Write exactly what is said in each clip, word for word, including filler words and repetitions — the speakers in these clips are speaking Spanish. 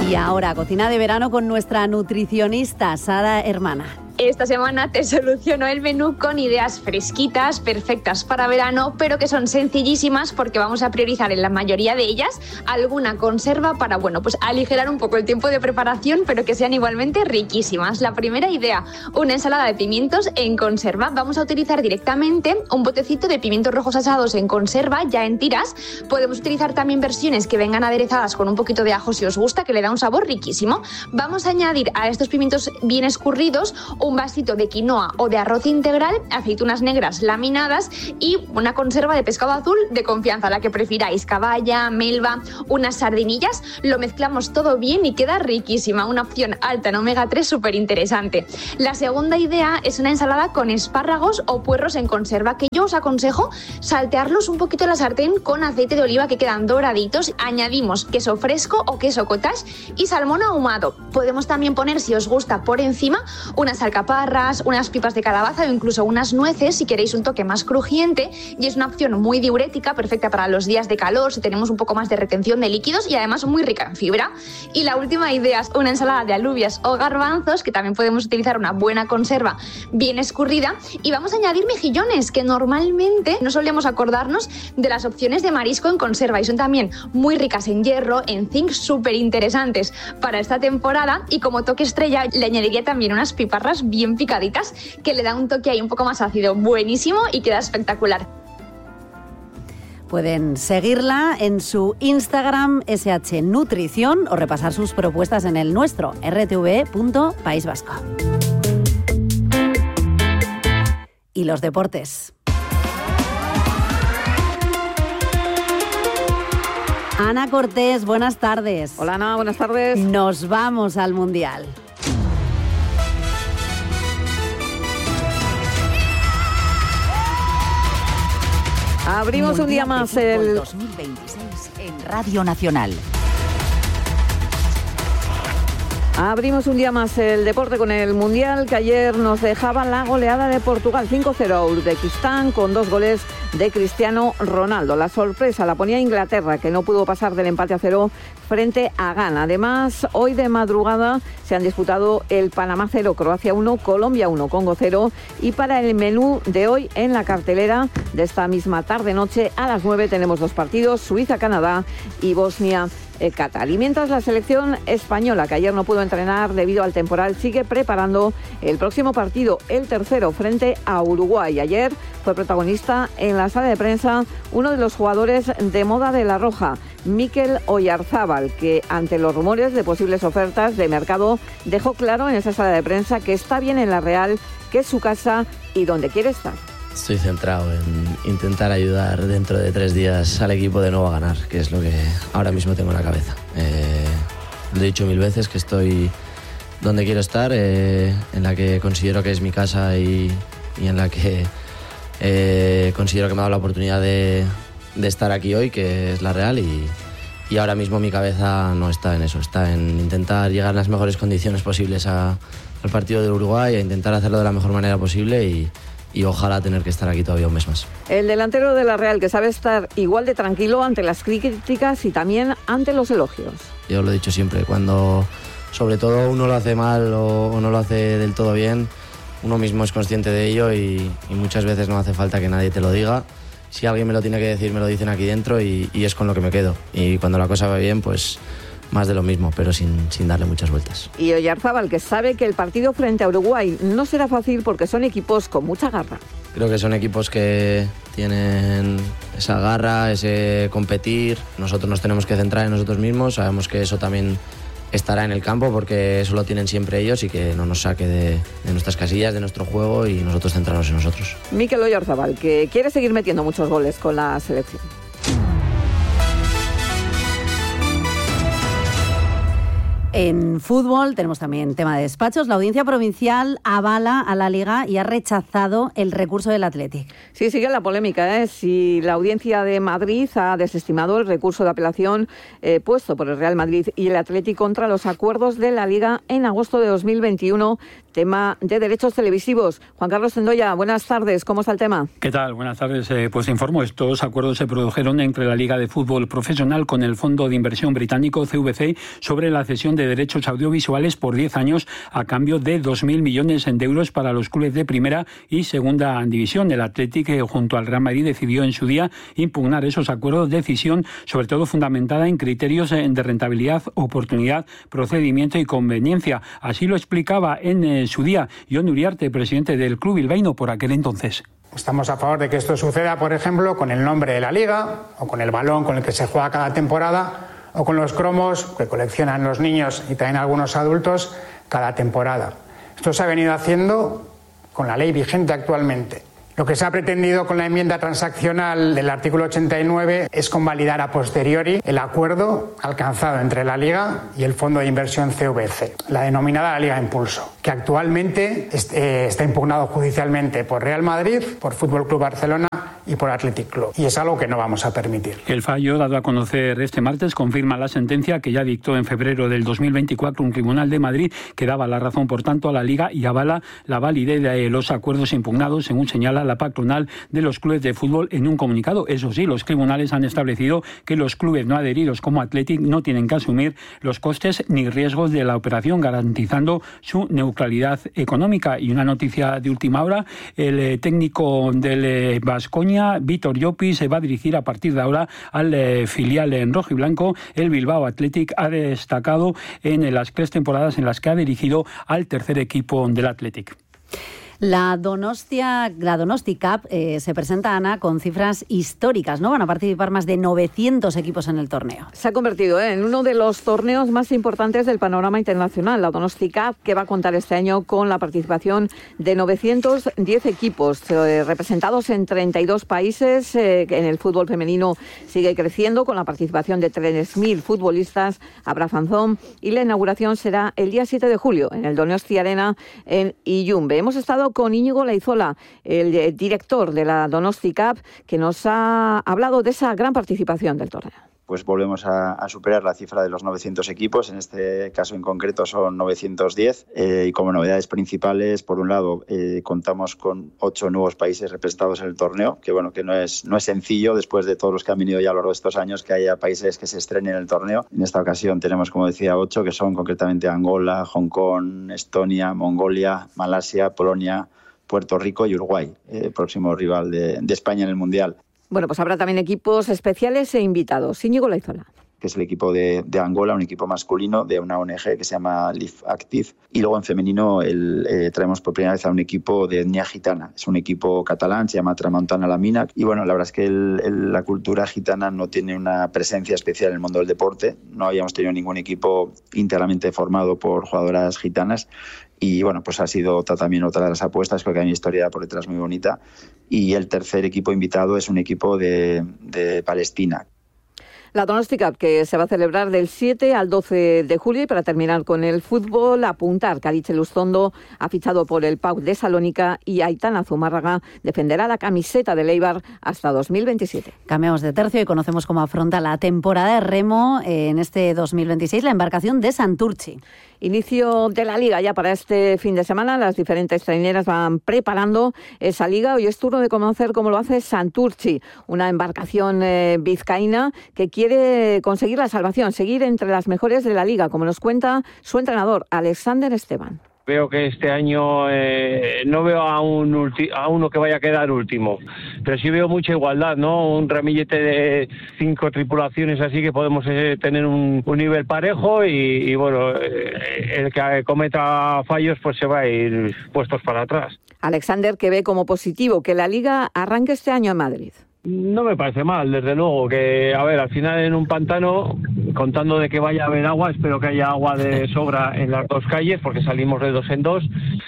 Y ahora, cocina de verano con nuestra nutricionista, Sara Hermana. Esta semana te soluciono el menú con ideas fresquitas, perfectas para verano, pero que son sencillísimas porque vamos a priorizar en la mayoría de ellas alguna conserva para, bueno, pues aligerar un poco el tiempo de preparación, pero que sean igualmente riquísimas. La primera idea, una ensalada de pimientos en conserva. Vamos a utilizar directamente un botecito de pimientos rojos asados en conserva, ya en tiras. Podemos utilizar también versiones que vengan aderezadas con un poquito de ajo si os gusta, que le da un sabor riquísimo. Vamos a añadir a estos pimientos bien escurridos un vasito de quinoa o de arroz integral, aceitunas negras laminadas y una conserva de pescado azul de confianza, la que prefiráis, caballa, melva, unas sardinillas. Lo mezclamos todo bien y queda riquísima, una opción alta en omega tres súper interesante. La segunda idea es una ensalada con espárragos o puerros en conserva, que yo os aconsejo saltearlos un poquito en la sartén con aceite de oliva, que quedan doraditos. Añadimos queso fresco o queso cottage y salmón ahumado. Podemos también poner, si os gusta, por encima unas alcaparras, unas pipas de calabaza o incluso unas nueces si queréis un toque más crujiente, y es una opción muy diurética, perfecta para los días de calor si tenemos un poco más de retención de líquidos, y además muy rica en fibra. Y la última idea es una ensalada de alubias o garbanzos, que también podemos utilizar una buena conserva bien escurrida, y vamos a añadir mejillones, que normalmente no solemos acordarnos de las opciones de marisco en conserva y son también muy ricas en hierro, en zinc, súper interesantes para esta temporada. Y como toque estrella le añadiría también unas piparras bien picaditas, que le da un toque ahí un poco más ácido, buenísimo, y queda espectacular. Pueden seguirla en su Instagram S H Nutrición o repasar sus propuestas en el nuestro, r t v punto país vasco. Y los deportes. Ana Cortés, buenas tardes. Hola Ana, buenas tardes. Nos vamos al Mundial. Abrimos un día más el dos mil veintiséis en Radio Nacional. Abrimos un día más el deporte con el Mundial, que ayer nos dejaba la goleada de Portugal cinco cero a Uzbekistán con dos goles de Cristiano Ronaldo. La sorpresa la ponía Inglaterra, que no pudo pasar del empate a cero frente a Ghana. Además, hoy de madrugada se han disputado el Panamá cero, Croacia uno, Colombia uno, Congo cero. Y para el menú de hoy, en la cartelera de esta misma tarde-noche, a las nueve tenemos dos partidos, Suiza-Canadá y Bosnia Qatar. Y mientras la selección española, que ayer no pudo entrenar debido al temporal, sigue preparando el próximo partido, el tercero, frente a Uruguay. Ayer fue protagonista en la sala de prensa uno de los jugadores de moda de La Roja, Mikel Oyarzábal, que ante los rumores de posibles ofertas de mercado dejó claro en esa sala de prensa que está bien en la Real, que es su casa y donde quiere estar. Estoy centrado en intentar ayudar dentro de tres días al equipo de nuevo a ganar, que es lo que ahora mismo tengo en la cabeza. Eh, lo he dicho mil veces, que estoy donde quiero estar, eh, en la que considero que es mi casa y, y en la que eh, considero que me ha dado la oportunidad de, de estar aquí hoy, que es la Real, y, y ahora mismo mi cabeza no está en eso, está en intentar llegar en las mejores condiciones posibles a, al partido de Uruguay, a intentar hacerlo de la mejor manera posible y y ojalá tener que estar aquí todavía un mes más. El delantero de la Real, que sabe estar igual de tranquilo ante las críticas y también ante los elogios. Yo lo he dicho siempre, cuando sobre todo uno lo hace mal o, o no lo hace del todo bien, uno mismo es consciente de ello y, y muchas veces no hace falta que nadie te lo diga. Si alguien me lo tiene que decir, me lo dicen aquí dentro y, y es con lo que me quedo. Y cuando la cosa va bien, pues más de lo mismo, pero sin, sin darle muchas vueltas. Y Oyarzábal, que sabe que el partido frente a Uruguay no será fácil porque son equipos con mucha garra. Creo que son equipos que tienen esa garra, ese competir. Nosotros nos tenemos que centrar en nosotros mismos. Sabemos que eso también estará en el campo porque eso lo tienen siempre ellos y que no nos saque de, de nuestras casillas, de nuestro juego y nosotros centrarnos en nosotros. Mikel Oyarzábal, que quiere seguir metiendo muchos goles con la selección. En fútbol tenemos también tema de despachos. La Audiencia Provincial avala a la Liga y ha rechazado el recurso del Athletic. Sí, sigue la polémica, ¿eh? Si la Audiencia de Madrid ha desestimado el recurso de apelación eh, puesto por el Real Madrid y el Athletic contra los acuerdos de la Liga en agosto de dos mil veintiuno tema de derechos televisivos. Juan Carlos Sendoya, buenas tardes, ¿cómo está el tema? ¿Qué tal? Buenas tardes. Eh, pues informo, estos acuerdos se produjeron entre la Liga de Fútbol Profesional con el Fondo de Inversión británico C V C sobre la cesión de derechos audiovisuales por diez años a cambio de dos mil millones de euros para los clubes de primera y segunda división. El Athletic, eh, junto al Real Madrid, decidió en su día impugnar esos acuerdos, decisión sobre todo fundamentada en criterios de rentabilidad, oportunidad, procedimiento y conveniencia. Así lo explicaba en eh, su día Jon Uriarte, presidente del club bilbaíno por aquel entonces. Estamos a favor de que esto suceda, por ejemplo, con el nombre de la liga o con el balón con el que se juega cada temporada o con los cromos que coleccionan los niños y también algunos adultos cada temporada. Esto se ha venido haciendo con la ley vigente actualmente. Lo que se ha pretendido con la enmienda transaccional del artículo ochenta y nueve es convalidar a posteriori el acuerdo alcanzado entre la Liga y el Fondo de Inversión C V C, la denominada la Liga Impulso, que actualmente está impugnado judicialmente por Real Madrid, por Fútbol Club Barcelona y por Athletic Club. Y es algo que no vamos a permitir. El fallo, dado a conocer este martes, confirma la sentencia que ya dictó en febrero del dos mil veinticuatro un tribunal de Madrid que daba la razón, por tanto, a la Liga y avala la validez de los acuerdos impugnados, según señala la patronal de los clubes de fútbol en un comunicado. Eso sí, los tribunales han establecido que los clubes no adheridos como Athletic no tienen que asumir los costes ni riesgos de la operación, garantizando su neutralidad económica. Y una noticia de última hora, el eh, técnico del Baskonia, Vítor Llopis, se va a dirigir a partir de ahora al eh, filial en rojo y blanco. El Bilbao Athletic ha destacado en las tres temporadas en las que ha dirigido al tercer equipo del Athletic. La Donostia, la Donosti Cup eh, se presenta, Ana, con cifras históricas, ¿no? Van a participar más de novecientos equipos en el torneo. Se ha convertido ¿eh? en uno de los torneos más importantes del panorama internacional. La Donosti Cup, que va a contar este año con la participación de novecientos diez equipos eh, representados en treinta y dos países. Eh, en el fútbol femenino sigue creciendo con la participación de tres mil futbolistas. Habrá fanzón y la inauguración será el día siete de julio en el Donosti Arena en Illumbe. Hemos estado con Íñigo Laizola, el director de la Donosti Cup, que nos ha hablado de esa gran participación del torneo. Pues volvemos a, a superar la cifra de los novecientos equipos, en este caso en concreto son novecientos diez, eh, y como novedades principales, por un lado, eh, contamos con ocho nuevos países representados en el torneo, que bueno, que no es, no es sencillo después de todos los que han venido ya a lo largo de estos años, que haya países que se estrenen en el torneo. En esta ocasión tenemos, como decía, ocho, que son concretamente Angola, Hong Kong, Estonia, Mongolia, Malasia, Polonia, Puerto Rico y Uruguay, eh, próximo rival de, de España en el Mundial. Bueno, pues habrá también equipos especiales e invitados. Íñigo Laizola. Que es el equipo de, de Angola, un equipo masculino de una O N G que se llama Live Active. Y luego en femenino el, eh, traemos por primera vez a un equipo de etnia gitana. Es un equipo catalán, se llama Tramontana la Mina. Y bueno, la verdad es que el, el, la cultura gitana no tiene una presencia especial en el mundo del deporte. No habíamos tenido ningún equipo íntegramente formado por jugadoras gitanas. Y bueno, pues ha sido otra, también otra de las apuestas, creo que hay una historia por detrás muy bonita. Y el tercer equipo invitado es un equipo de, de Palestina. La Donosti Cup, que se va a celebrar del siete al doce de julio. Y para terminar con el fútbol, apuntar que Aritz Lustondo ha fichado por el P A U de Salónica y Aitana Zumárraga defenderá la camiseta del Eibar hasta dos mil veintisiete. Cambiamos de tercio y conocemos cómo afronta la temporada de remo en este dos mil veintiséis la embarcación de Santurtzi. Inicio de la Liga ya para este fin de semana. Las diferentes traineras van preparando esa Liga. Hoy es turno de conocer cómo lo hace Santurtzi, una embarcación eh, vizcaína que quiere conseguir la salvación, seguir entre las mejores de la Liga, como nos cuenta su entrenador, Alexander Esteban. Veo que este año eh, no veo a, un ulti- a uno que vaya a quedar último, pero sí veo mucha igualdad, ¿no? Un ramillete de cinco tripulaciones así que podemos eh, tener un, un nivel parejo y, y bueno, eh, el que cometa fallos pues se va a ir puestos para atrás. Alexander, que ve como positivo que la Liga arranque este año en Madrid. No me parece mal, desde luego, que, a ver, al final en un pantano, contando de que vaya a haber agua, espero que haya agua de sobra en las dos calles, porque salimos de dos en dos,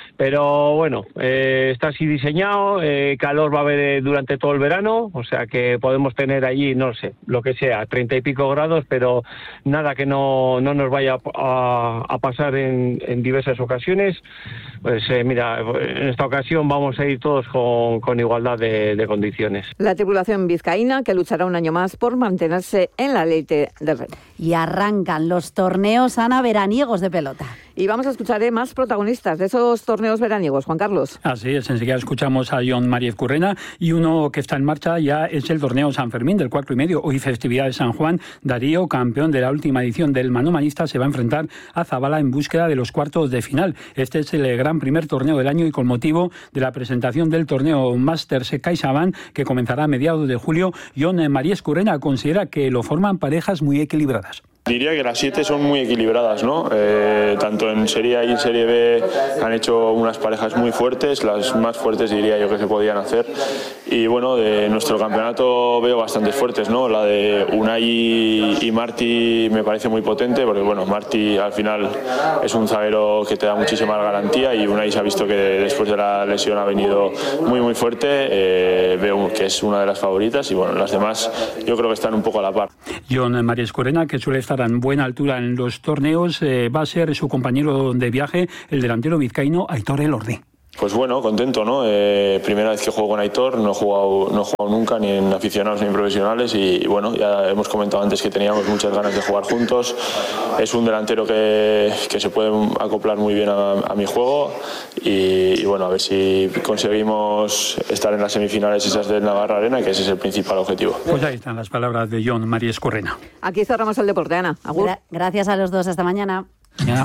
pero bueno, eh, está así diseñado, eh, calor va a haber durante todo el verano, o sea que podemos tener allí, no sé, lo que sea, treinta y pico grados, pero nada que no, no nos vaya a, a pasar en, en diversas ocasiones. Pues eh, mira, en esta ocasión vamos a ir todos con, con igualdad de, de condiciones. La tripulación vizcaína que luchará un año más por mantenerse en la elite del remo. Y arrancan los torneos, Ana, veraniegos de pelota. Y vamos a escuchar eh, más protagonistas de esos torneos veraniegos. Juan Carlos. Así es, enseguida escuchamos a Jon Mariez Currena y uno que está en marcha ya es el torneo San Fermín del cuatro y medio. Hoy festividad de San Juan. Darío, campeón de la última edición del manomanista, se va a enfrentar a Zabala en búsqueda de los cuartos de final. Este es el gran primer torneo del año y con motivo de la presentación del torneo Masters CaixaBank que comenzará a mediados de julio, Jon Mariez Currena considera que lo forman parejas muy equilibradas. Diría que las siete son muy equilibradas, ¿no? Eh, tanto en Serie A y en Serie B han hecho unas parejas muy fuertes, las más fuertes diría yo que se podían hacer. Y bueno, de nuestro campeonato veo bastantes fuertes, ¿no? La de Unai y Martí me parece muy potente, porque bueno, Martí al final es un zaguero que te da muchísima garantía y Unai se ha visto que después de la lesión ha venido muy muy fuerte. Eh, veo que es una de las favoritas y bueno, las demás yo creo que están un poco a la par. Jon Mariez Currena, que suele estar en buena altura en los torneos, eh, va a ser su compañero de viaje, el delantero vizcaíno Aitor Elordi. Pues bueno, contento, ¿no? Eh, primera vez que juego con Aitor, no he jugado, no he jugado nunca ni en aficionados ni en profesionales y, y bueno, ya hemos comentado antes que teníamos muchas ganas de jugar juntos. Es un delantero que, que se puede acoplar muy bien a, a mi juego y, y bueno, a ver si conseguimos estar en las semifinales esas del Navarra Arena, que ese es el principal objetivo. Pues ahí están las palabras de Jon Mariez Currena. Aquí cerramos el deporte, Ana. Agur. Gra- gracias a los dos, hasta mañana. Ya.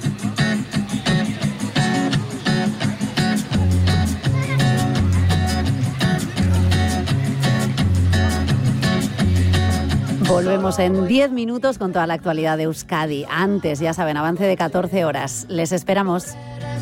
Volvemos en diez minutos con toda la actualidad de Euskadi. Antes, ya saben, avance de catorce horas. Les esperamos.